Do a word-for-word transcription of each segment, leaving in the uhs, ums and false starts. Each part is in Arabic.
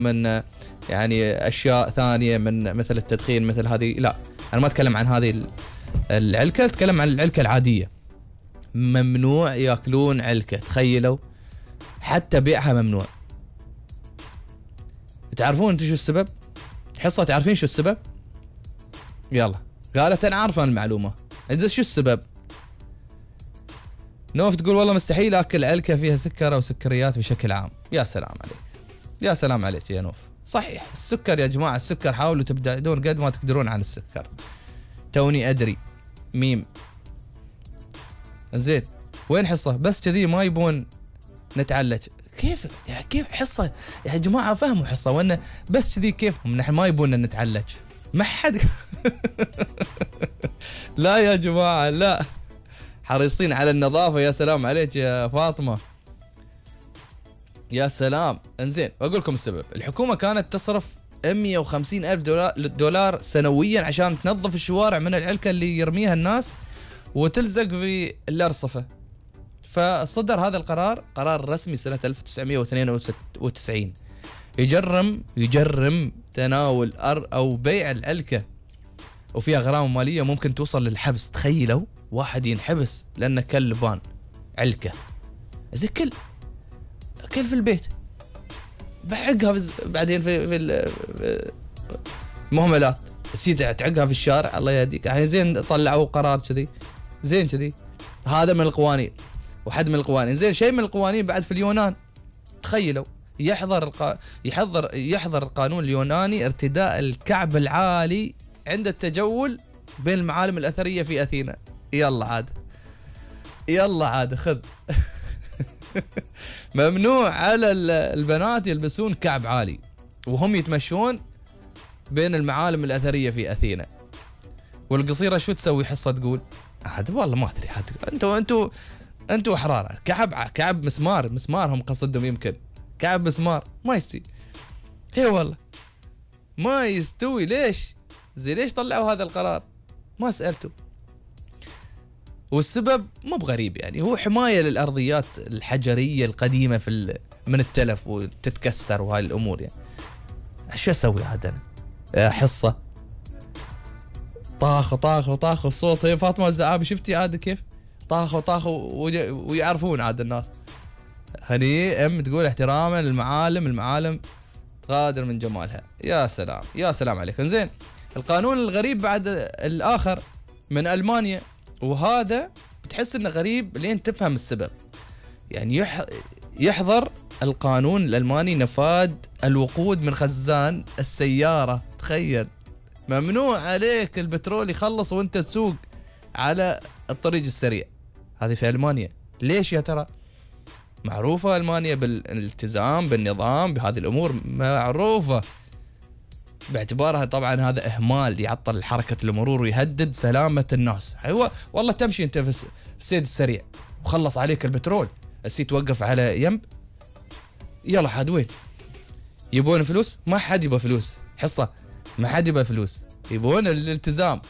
من يعني اشياء ثانيه من مثل التدخين مثل هذه، لا انا ما اتكلم عن هذه العلكه، اتكلم عن العلكه العاديه. ممنوع ياكلون علكه، تخيلوا حتى بيعها ممنوع. تعرفون انتم شو السبب؟ حصه تعرفين شو السبب؟ يلا قالت انا عارفه المعلومه. انزين شو السبب؟ نوف تقول والله مستحيل اكل علكه فيها سكر او سكريات بشكل عام. يا سلام عليك، يا سلام عليك يا نوف. صحيح السكر يا جماعه، السكر حاولوا تبتعدون قد ما تقدرون عن السكر. توني ادري ميم. زين وين حصه؟ بس كذي ما يبون نتعلج. كيف يعني كيف حصه يا جماعه؟ فهموا حصه وانا بس كذي كيفهم نحن ما يبوننا نتعلج؟ ما حد لا يا جماعه لا، حريصين على النظافه. يا سلام عليك يا فاطمه، يا سلام. انزين بقول لكم السبب. الحكومه كانت تصرف مئة وخمسين ألف دولار, دولار سنويا عشان تنظف الشوارع من العلكه اللي يرميها الناس وتلزق في الارصفه. فصدر هذا القرار، قرار رسمي سنه ألف وتسعمئة واثنين وتسعين، يجرم يجرم تناول أر او بيع العلكه، وفيها غرامه ماليه ممكن توصل للحبس. تخيلوا واحد ينحبس لانه كل لبان علكه. زي كل كل في البيت بحقها بعدين في في المهملات، نسيت تعقها في الشارع الله يهديك. يعني زين طلعوا قرار كذي، زين كذي. هذا من القوانين وحد من القوانين. زين شيء من القوانين بعد في اليونان. تخيلوا يحضر الق... يحضر يحضر القانون اليوناني ارتداء الكعب العالي عند التجول بين المعالم الأثرية في أثينا. يلا عاد يلا عاد خذ ممنوع على البنات يلبسون كعب عالي وهم يتمشون بين المعالم الأثرية في أثينا. والقصيرة شو تسوي حصة تقول؟ عاد والله ما أدري، عاد أنتوا أنتوا أنتوا أحرار. كعب كعب مسمار مسمار هم قصدهم، يمكن كعب مسمار ما يستوي. هي والله ما يستوي. ليش؟ زي ليش طلعوا هذا القرار؟ ما سألتوا. والسبب مو بغريب، يعني هو حماية للأرضيات الحجرية القديمة في من التلف وتتكسر وهاي الأمور. يعني شو أسوي عاد أنا؟ يا حصة طاخ طاخ وطاخ الصوت. هي فاطمة الزعابي شفتي عاد كيف طاخ وطاخ ويعرفون عاد الناس. هني أم تقول احتراما للمعالم، المعالم غادر من جمالها. يا سلام يا سلام عليك. زين القانون الغريب بعد الآخر من ألمانيا، وهذا بتحس انه غريب لين تفهم السبب. يعني يحظر القانون الألماني نفاذ الوقود من خزان السيارة. تخيل ممنوع عليك البترول يخلص وانت تسوق على الطريق السريع. هذه في ألمانيا. ليش يا ترى؟ معروفة ألمانيا بالالتزام بالنظام بهذه الأمور، معروفة باعتبارها طبعا هذا إهمال يعطل حركة المرور ويهدد سلامة الناس. أيوة والله تمشي أنت في السيد السريع وخلص عليك البترول، السي توقف على ينب، يلا حد وين؟ يبون فلوس؟ ما حد يبغى فلوس. حصة ما حد يبغى فلوس، يبون الالتزام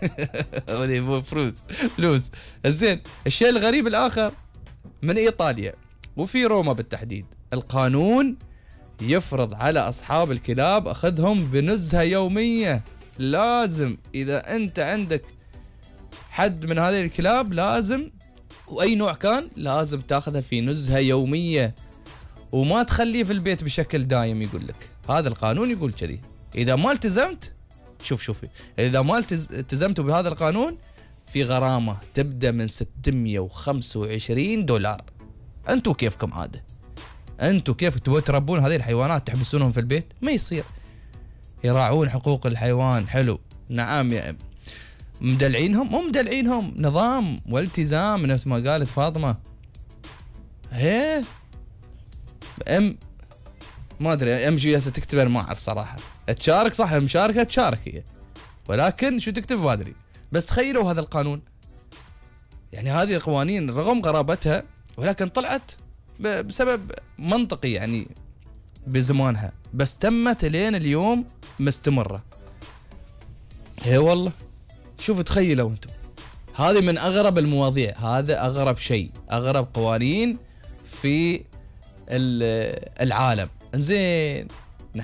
يبون فلوس فلوس. الزين الشيء الغريب الآخر من إيطاليا وفي روما بالتحديد، القانون يفرض على أصحاب الكلاب أخذهم بنزهة يومية. لازم إذا أنت عندك حد من هذه الكلاب لازم، وأي نوع كان، لازم تأخذها في نزهة يومية وما تخليه في البيت بشكل دايم. يقول لك هذا القانون يقول كذي. إذا ما التزمت، شوف شوفي إذا ما التزمتوا بهذا القانون في غرامة تبدأ من ستمئة وخمسة وعشرين دولار. أنتوا كيفكم عادة؟ أنتوا كيف تبون تربون هذه الحيوانات تحبسونهم في البيت؟ ما يصير. يراعون حقوق الحيوان، حلو نعم يا مدلعينهم، مو مدلعينهم، نظام والتزام نفس ما قالت فاطمة. هي ام ما ادري ام شو جالسه تكتب، انا ما اعرف صراحه. تشارك صح، المشاركه تشارك هي، ولكن شو تكتب ما ادري. بس تخيلوا هذا القانون، يعني هذه القوانين رغم غرابتها ولكن طلعت بسبب منطقي يعني بزمانها، بس تمت لين اليوم مستمره. هي والله شوفوا تخيلوا انتم، هذه من اغرب المواضيع، هذا اغرب شيء، اغرب قوانين في العالم. انزين